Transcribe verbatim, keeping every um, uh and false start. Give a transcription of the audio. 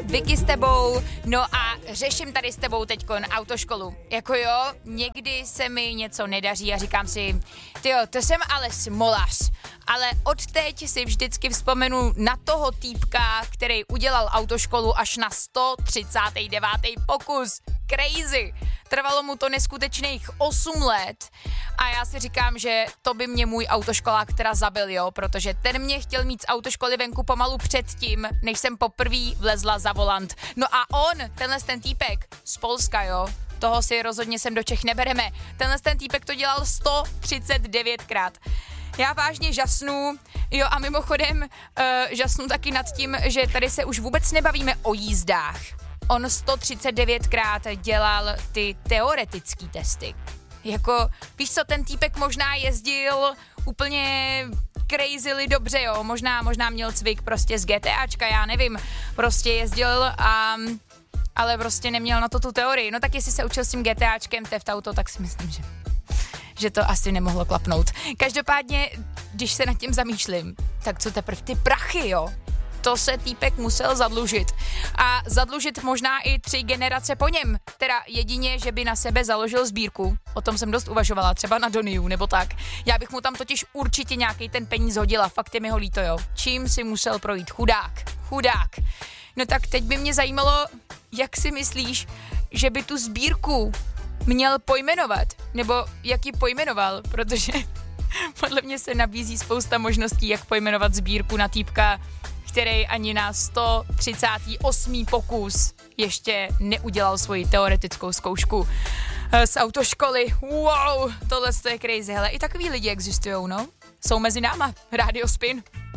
Vicky s tebou, no a řeším tady s tebou teďkon autoškolu. Jako jo, někdy se mi něco nedaří a říkám si, tyjo, to jsem ale smolař, ale odteď si vždycky vzpomenu na toho týpka, který udělal autoškolu až na sto třicátý devátý pokus. Crazy. Trvalo mu to neskutečných osm let a já si říkám, že to by mě můj autoškolák teda zabil, jo, protože ten mě chtěl mít z autoškoly venku pomalu předtím, než jsem poprvé vlezla za volant. No a on, tenhle ten týpek z Polska, jo, toho si rozhodně sem do Čech nebereme. Tenhle ten týpek to dělal sto třicet devětkrát. Já vážně žasnu, jo a mimochodem uh, žasnu taky nad tím, že tady se už vůbec nebavíme o jízdách. On sto třicet devětkrát dělal ty teoretický testy. Jako, víš co, ten týpek možná jezdil úplně crazily dobře, jo, možná, možná měl cvik prostě z GTAčka, já nevím, prostě jezdil a... ale prostě neměl na to tu teorii. No tak jestli se učil s tím GTAčkem Theft Auto, tak si myslím, že... že to asi nemohlo klapnout. Každopádně, když se nad tím zamýšlím, tak co teprve ty prachy, jo? To se týpek musel zadlužit. A zadlužit možná i tři generace po něm. Teda jedině, že by na sebe založil sbírku. O tom jsem dost uvažovala, třeba na Doniu nebo tak. Já bych mu tam totiž určitě nějaký ten peníz hodila, fakt je mi ho líto, jo. Čím si musel projít? Chudák. Chudák. No tak teď by mě zajímalo, jak si myslíš, že by tu sbírku měl pojmenovat, nebo jak ji pojmenoval, protože podle mě se nabízí spousta možností, jak pojmenovat sbírku na týpka, který ani na sto třicátý osmý pokus ještě neudělal svoji teoretickou zkoušku z autoškoly. Wow, tohle je crazy, hele, i takový lidi existujou, no. Jsou mezi náma, Radio Spin.